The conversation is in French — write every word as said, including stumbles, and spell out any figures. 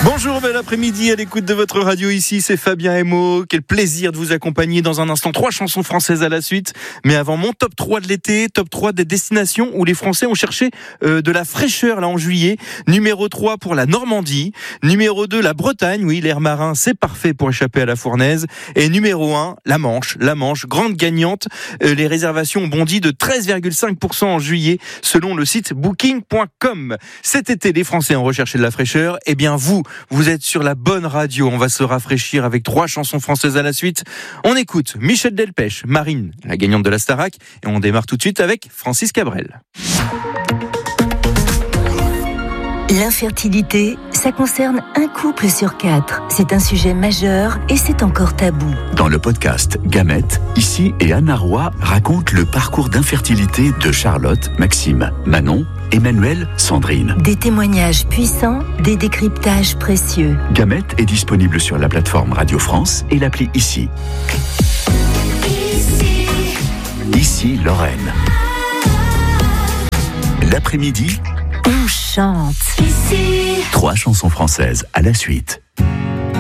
Bonjour, bel après-midi à l'écoute de votre radio. Ici, c'est Fabien Emo. Quel plaisir de vous accompagner dans un instant. Trois chansons françaises à la suite. Mais avant, mon top trois de l'été, top trois des destinations où les Français ont cherché euh, de la fraîcheur là en juillet. Numéro trois pour la Normandie. Numéro deux, la Bretagne. Oui, l'air marin, c'est parfait pour échapper à la fournaise. Et numéro un, la Manche. La Manche, grande gagnante. Euh, les réservations ont bondi de treize virgule cinq pour cent en juillet, selon le site booking point com. Cet été, les Français ont recherché de la fraîcheur. Eh bien, vous, Vous êtes sur la bonne radio. On va se rafraîchir avec trois chansons françaises à la suite. On écoute Michel Delpech, Marine, la gagnante de la Starac, et on démarre tout de suite avec Francis Cabrel. L'infertilité, ça concerne un couple sur quatre. C'est un sujet majeur et c'est encore tabou. Dans le podcast Gamètes, Ici et Anna Roy racontent le parcours d'infertilité de Charlotte, Maxime, Manon, Emmanuel, Sandrine. Des témoignages puissants, des décryptages précieux. Gamètes est disponible sur la plateforme Radio France et l'appli Ici. Ici, Ici Lorraine. L'après-midi, on chante. Ici. Trois chansons françaises à la suite.